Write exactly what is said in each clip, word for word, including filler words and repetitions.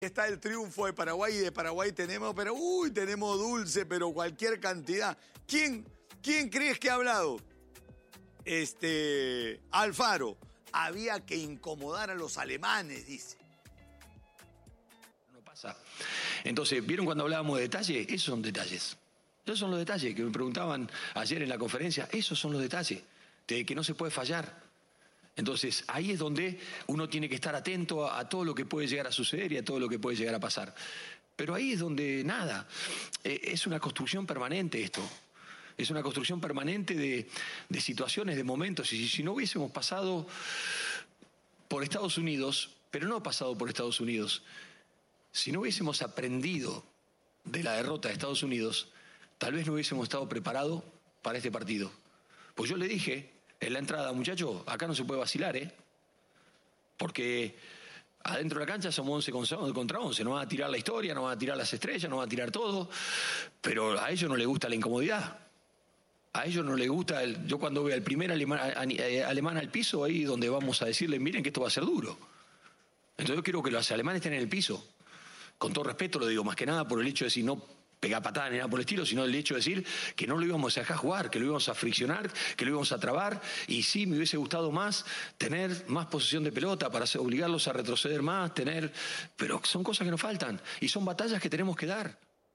Está el triunfo de Paraguay y de Paraguay tenemos, pero uy, tenemos dulce, pero cualquier cantidad. ¿Quién, quién crees que ha hablado? Este, Alfaro. Había que incomodar a los alemanes, dice. No pasa. Entonces, ¿vieron cuando hablábamos de detalles? Esos son detalles. Esos son los detalles que me preguntaban ayer en la conferencia. Esos son los detalles de que no se puede fallar. Entonces, ahí es donde uno tiene que estar atento a, a todo lo que puede llegar a suceder y a todo lo que puede llegar a pasar. Pero ahí es donde nada, eh, es una construcción permanente esto. Es una construcción permanente de, de situaciones, de momentos. Y si, si no hubiésemos pasado por Estados Unidos, pero no pasado por Estados Unidos, si no hubiésemos aprendido de la derrota de Estados Unidos, tal vez no hubiésemos estado preparados para este partido. Pues yo le dije en la entrada, muchachos, acá no se puede vacilar, ¿eh? Porque adentro de la cancha somos once contra once. No van a tirar la historia, no van a tirar las estrellas, no van a tirar todo. Pero a ellos no les gusta la incomodidad. A ellos no les gusta, el, yo cuando veo al primer alemán, alemán al piso, ahí donde vamos a decirle, miren que esto va a ser duro. Entonces yo quiero que los alemanes estén en el piso. Con todo respeto lo digo, más que nada por el hecho de si no pegar patadas ni nada por el estilo, sino el hecho de decir que no lo íbamos a dejar jugar, que lo íbamos a friccionar, que lo íbamos a trabar. Y sí, me hubiese gustado más tener más posesión de pelota para obligarlos a retroceder más, tener... Pero son cosas que nos faltan y son batallas que tenemos que dar.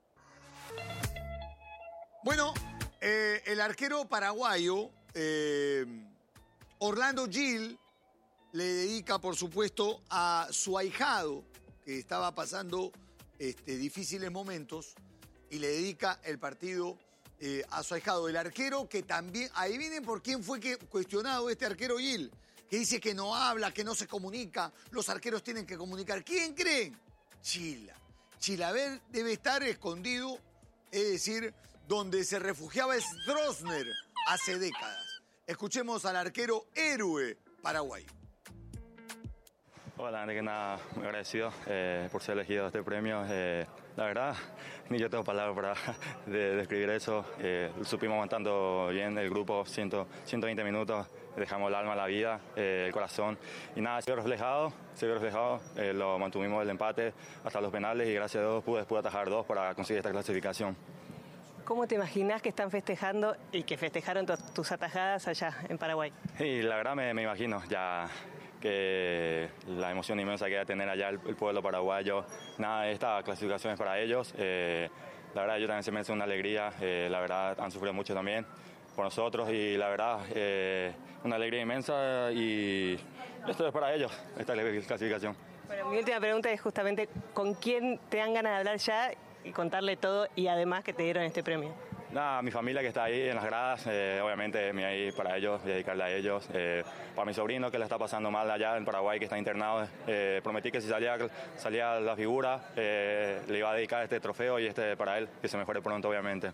Bueno... Eh, el arquero paraguayo, eh, Orlando Gil, le dedica, por supuesto, a su ahijado, que estaba pasando este, difíciles momentos, y le dedica el partido eh, a su ahijado. El arquero que también, ahí vienen por quién fue que cuestionado este arquero Gil, que dice que no habla, que no se comunica, los arqueros tienen que comunicar. ¿Quién creen? Chila. Chilaver debe estar escondido, es decir, donde se refugiaba Stroessner hace décadas. Escuchemos al arquero héroe paraguayo. Hola, antes que nada, muy agradecido eh, por ser elegido a este premio. Eh, la verdad, ni yo tengo palabras para de, describir eso. Eh, supimos aguantando bien el grupo, ciento veinte minutos, dejamos el alma, la vida, eh, el corazón. Y nada, se vio reflejado, se vio reflejado. Eh, lo mantuvimos el empate hasta los penales y gracias a Dios pude, pude atajar dos para conseguir esta clasificación. ¿Cómo te imaginas que están festejando y que festejaron tu, tus atajadas allá en Paraguay? Y la verdad me, me imagino ya que la emoción inmensa que va a tener allá el, el pueblo paraguayo. Nada, esta clasificación es para ellos. Eh, la verdad ellos también se merecen una alegría. Eh, la verdad han sufrido mucho también por nosotros y la verdad eh, una alegría inmensa y esto es para ellos, esta clasificación. Bueno, mi última pregunta es justamente ¿con quién te dan ganas de hablar ya y contarle todo y además que te dieron este premio? Nada, mi familia que está ahí en las gradas, eh, obviamente me ahí para ellos, dedicarle a ellos. Eh, para mi sobrino que le está pasando mal allá en Paraguay, que está internado, eh, prometí que si salía, salía la figura, eh, le iba a dedicar este trofeo y este para él, que se mejore pronto obviamente.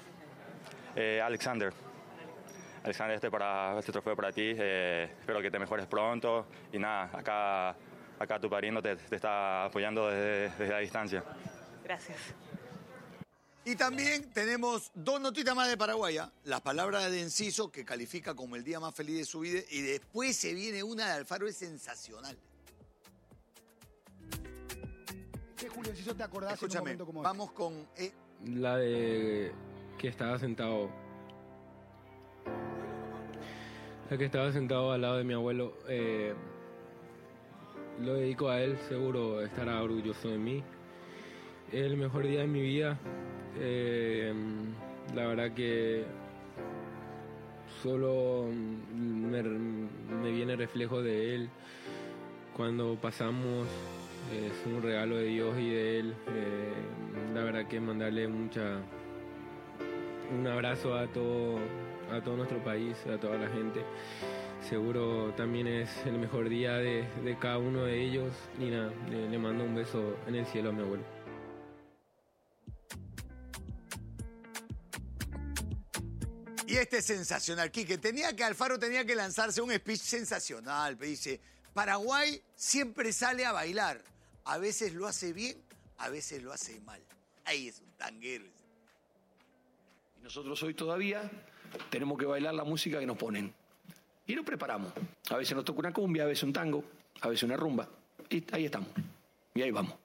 Eh, Alexander, Alexander, este, para, este trofeo para ti, eh, espero que te mejores pronto y nada, acá, acá tu padrino te, te está apoyando desde, desde la distancia. Gracias. Y también tenemos dos notitas más de Paraguay. ¿eh? Las palabras de Enciso, que califica como el día más feliz de su vida. Y después se viene una de Alfaro, es sensacional. ¿Qué, Julio Enciso, te acordás en un Escúchame, momento como vamos con... Eh, La de que estaba sentado... La que estaba sentado al lado de mi abuelo. Eh, lo dedico a él, seguro estará orgulloso de mí. Es el mejor día de mi vida. Eh, la verdad que solo me, me viene reflejo de él. Cuando pasamos, eh, es un regalo de Dios y de él. Eh, la verdad que mandarle mucha un abrazo a todo, a todo nuestro país, a toda la gente. Seguro también es el mejor día de, de cada uno de ellos. Y nada, le, le mando un beso en el cielo a mi abuelo. Y este es sensacional, Quique. Tenía que, Alfaro tenía que lanzarse un speech sensacional. Dice, Paraguay siempre sale a bailar. A veces lo hace bien, a veces lo hace mal. Ahí es un tanguero. Y nosotros hoy todavía tenemos que bailar la música que nos ponen. Y nos preparamos. A veces nos toca una cumbia, a veces un tango, a veces una rumba. Y ahí estamos. Y ahí vamos.